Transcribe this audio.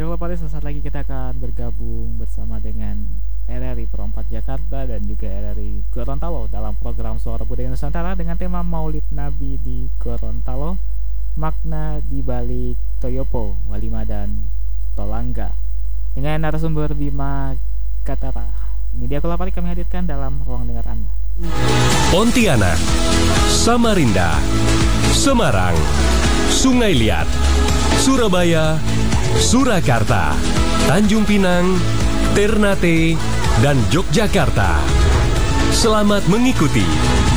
Ya kalau pada sesaat lagi kita akan bergabung bersama dengan RRI Pro 4 Jakarta dan juga RRI Gorontalo dalam program Suara Budaya Nusantara dengan tema Maulid Nabi di Gorontalo, makna di balik Toyopo, Walima dan Tolangga dengan narasumber Bima Katara. Ini dia Kulapari kami hadirkan dalam ruang dengar Anda. Pontianak, Samarinda, Semarang, Sungai Liat, Surabaya, Surakarta, Tanjung Pinang, Ternate, dan Yogyakarta. Selamat mengikuti